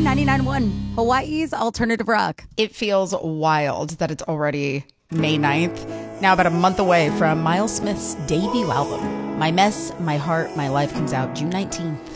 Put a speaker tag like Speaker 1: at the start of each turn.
Speaker 1: on 99.1, Hawaii's alternative rock.
Speaker 2: It feels wild that it's already May 9th, now about a month away from Miles Smith's debut album. My Mess, My Heart, My Life comes out June 19th.